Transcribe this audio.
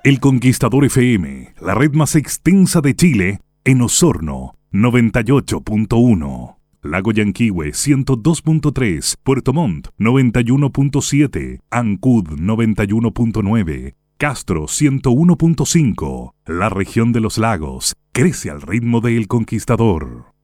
El Conquistador FM, la red más extensa de Chile, en Osorno, 98.1. Lago Yanquihue, 102.3. Puerto Montt, 91.7. Ancud, 91.9. Castro, 101.5. La región de los lagos crece al ritmo de El Conquistador.